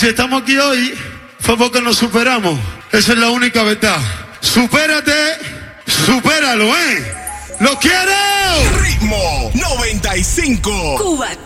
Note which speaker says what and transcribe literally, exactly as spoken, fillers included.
Speaker 1: si estamos aquí hoy, fue porque nos superamos. Esa es la única verdad. Supérate, supéralo, ¿eh? ¡Lo quiero!
Speaker 2: Ritmo noventa y cinco.
Speaker 3: Cuba.